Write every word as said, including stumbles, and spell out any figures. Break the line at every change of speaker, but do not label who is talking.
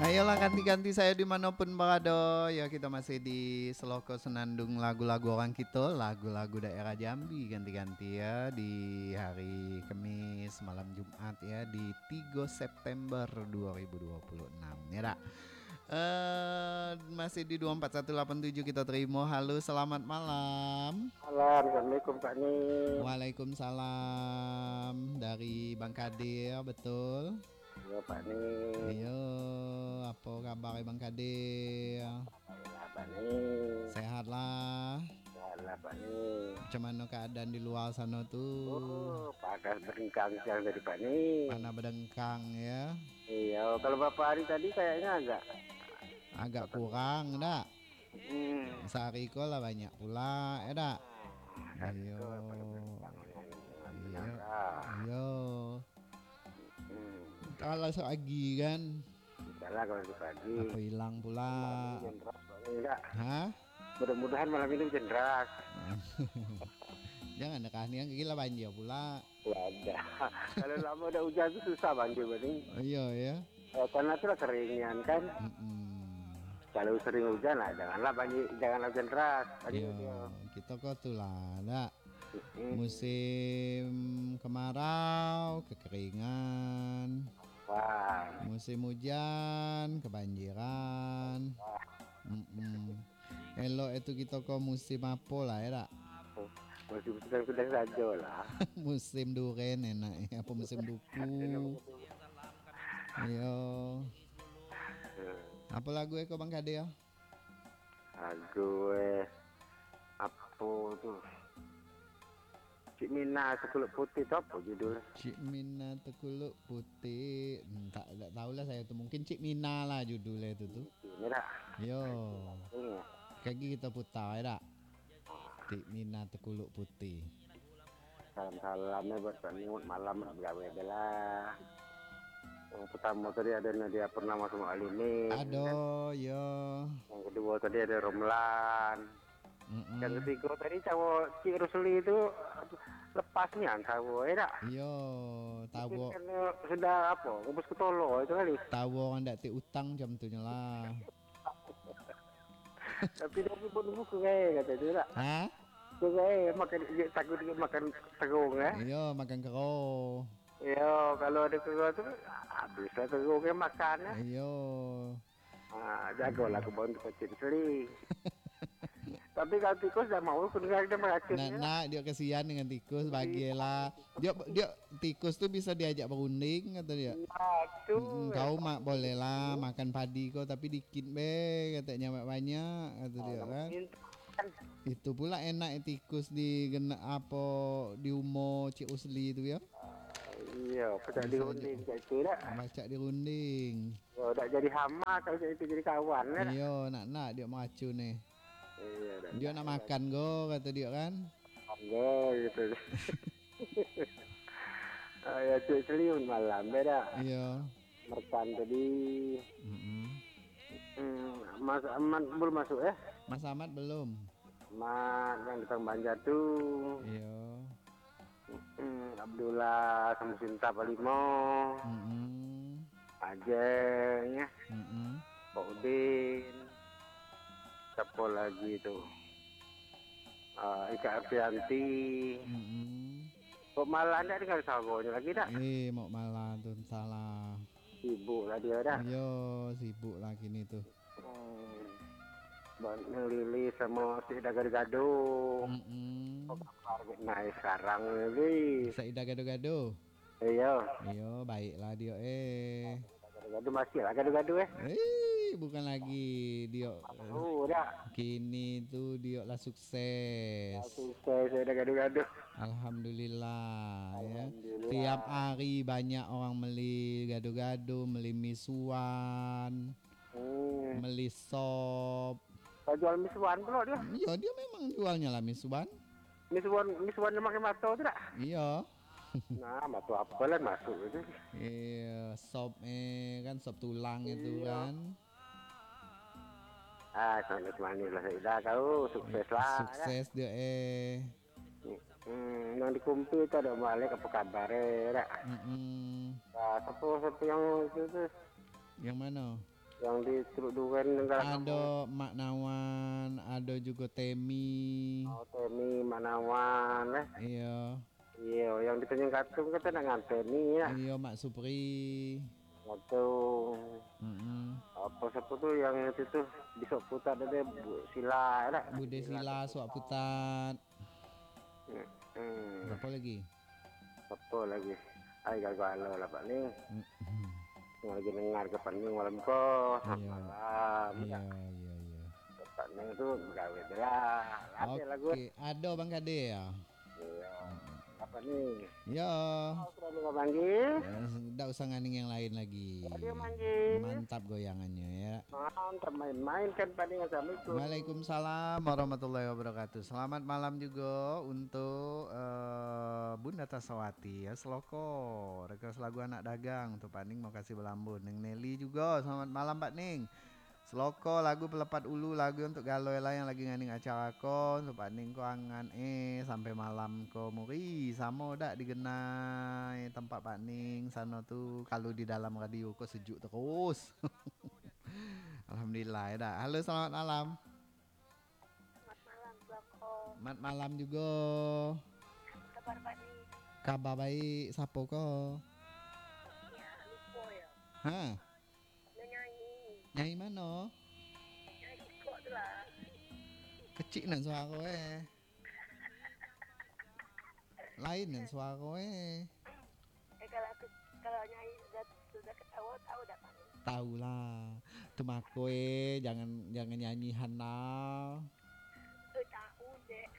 Ayolah ganti-ganti saya dimanapun berada. Ya kita masih di Seloko Senandung lagu-lagu orang kita, lagu-lagu daerah Jambi ganti-ganti ya di hari Kamis malam Jumat ya di tiga September dua ribu dua puluh enam ya dak. Eh masih di dua empat satu delapan tujuh kita terima. Halo, selamat malam.
Malam, Assalamualaikum Pak Ni.
Waalaikumsalam dari Bang Kadir, betul?
Ya Pak Ni.
Ayo, apa kabar Bang Kadir?
Alhamdulillah Pak Ni.
Sehat lah.
Alhamdulillah Pak Ni.
Macam mana keadaan di luar sana tuh?
Oh, panas berdengkang siang dari Pak Ni.
Mana berdengkang ya?
Iya, kalau Bapak hari tadi kayaknya agak
agak kurang dak?
Hmm.
Sehari ko lah banyak pula ya dak? Iya. Iya. Iya. Kalau lagi kan
Udahlah kalau itu pagi.
apa hilang pula?
Enggak.
Hah?
Mudah-mudahan malam ini hujan deras.
Jangan dekat nih gila banjir pula.
Wadah. Kalau lama udah hujan itu susah banjir Bang.
Iya ya.
Eh, karena itu keringan kan.
Mm-mm.
Kalau sering hujan lah janganlah banjir, janganlah hujan deras.
Iya, kita kok tuh lah ada musim kemarau kekeringan.
Wah.
Musim hujan kebanjiran. Mm-mm. Elok itu kita kok musim apa lah ya dak?
Musim sedang-sedang saja lah.
Musim duren enak ya. Apa musim duku? Iya. Apa lagu eko Bang Kade ya?
Lagu eh apa tuh? Cik Mina Sekuluk Putih itu apa judul?
Cik Mina Sekuluk Putih. Hmm, tak tak tahu lah saya tuh, mungkin Cik Mina lah judulnya itu tuh.
Ini dah.
Yo.
Ini.
Kaki kita putar ya dak. Cik Mina Sekuluk Putih.
Salam-salamnya buat Pak Nimut malam bergawe bela. Yang pertama tadi ada Nadia Purnama sama Alini.
Aduh, yo.
Yang kedua tadi ada Romlan.
Mm-mm.
Yang ketiga tadi cowok Cik Rusli itu lepasnya cowok ya dak.
Yo, tahu.
Sudah apa? Ngubus ketolo itu kali.
Tahu orang ndak ti utang jam tu lah.
Tapi dia pun buku kayak kata dia tak.
Hah?
Buku kayak makan takut dia makan terung ya.
Iya, makan kero.
Iya, kalau ada kero tu habislah terungnya makan ya.
Iya.
Ah, jagolah kebun tu kecil sekali. Tapi kalau tikus dah mau kena dia meracun.
Nah, nah, dia kasihan dengan tikus, bagilah. Dia dia tikus tuh bisa diajak berunding kata dia.
Nah, tu.
Mm, kau mak boleh lah makan padi kau tapi dikit be katanya banyak kata dia kan. Itu pula enak tikus di gena apa di umur Cik Usli itu ya.
Iya, pecah dirunding kayak itu dah.
Macak dirunding.
Oh, dah jadi hama kalau itu jadi kawan kan.
Iya, nak-nak dia meracun nih.
Iya, dah.
Dia nak makan go kata dia kan.
Oh, gitu. Oh, ya Cik Seliun malam beda.
Iya.
Merkan tadi.
Mm-mm.
Hmm, Mas Ahmad belum masuk ya?
Mas Ahmad belum.
Mas yang datang Banjar tuh.
Iya.
Hmm, Abdullah sama Sinta Palimo.
Mm-mm.
Ajeng ya.
Mm-mm.
Pak Udin. Siapa lagi tuh? Uh, Ika Arfianti.
Mm-mm.
Kok malah anda dengar sagonya lagi tak?
Eh, mau malah tuh salah.
Sibuk lah dia dah.
Iya, sibuk lagi nih tuh.
Hmm. Bang Lili sama si Gado-Gado.
Mm-mm.
Naik sekarang lagi.
Saida gado-gado.
Iya.
Iya, baiklah dia eh.
Gado-gado masih lah gado-gado eh.
Eh, bukan lagi dia.
Oh, dah.
Kini tuh dia lah sukses.
Sukses saya dah gado-gado.
Alhamdulillah, ya.
Alhamdulillah.
Tiap hari banyak orang beli gado-gado, beli misuan,
Hmm.
beli sop.
Kau jual misuan pula dia.
Iya, dia memang jualnya lah misuan.
Misuan misuan yang makan mato tu tak?
Iya.
Nah, mato apa lah masuk itu.
Iya, sop eh kan sop tulang itu kan.
Ah, sampai manis lah saya dah kau sukses lah.
Sukses dia eh.
Hmm, yang di Kumpi itu ada balik apa kabar eh?
Mm-mm.
Nah, siapa siapa yang itu tu?
Yang mana?
Yang di Teluk Duren negara kamu.
Ada Mak Nawan, ada juga Temi.
Oh, Temi Manawan eh.
Iya,
Iya, yang di Tanjung Katung kita dengan Temi ya.
iya Mak Supri.
Waktu
Mm-mm.
apa siapa tuh yang itu tuh besok putar ada Bu Sila ada.
Bude Sila, Suak Putat.
Hmm.
Berapa lagi?
Apa lagi? Ay gagal lah Pak nih.
Mm-mm.
Lagi dengar ke Panding malam kok
Iya,
malam.
iya, iya, iya.
Pak Ning itu gawe lah. Ada lagu.
Oke, ada Bang Kade ya?
Iya. Apa nih?
Ya,
Oh, sudah nggak manggil.
tidak usah nganing yang lain lagi.
Dia manggil.
Mantap goyangannya ya.
Mantap main-main kan Panding Assalamualaikum.
Waalaikumsalam warahmatullahi wabarakatuh. Selamat malam juga untuk uh, Bunda Tasawati ya Seloko. Rekas lagu anak dagang untuk Pak Ning mau kasih belambun. Neng Nelly juga selamat malam Pak Ning. Seloko lagu pelepat ulu lagu untuk galoy lah yang lagi nganing acara ko untuk Pak Ning ko angan eh sampai malam ko muri sama dak digenai tempat Pak Ning sana tuh kalau di dalam radio ko sejuk terus. Alhamdulillah ya dah. Halo selamat malam.
Selamat malam, Bloko.
Selamat malam juga.
Kabar Pak nih?
Kabar baik. Siapa kau?
Ya, lupa ya.
Hah?
Dia nyanyi.
Nyanyi mana?
Nyanyi kok tu lah.
Kecil nan suara kau eh. Lain nan suara kau eh.
Eh, kalau aku, kalau nyanyi sudah, sudah ketawa, tahu dah Pak nih.
Tahu lah. Tuh mako eh jangan jangan nyanyi Hana.
Eh, tahu deh.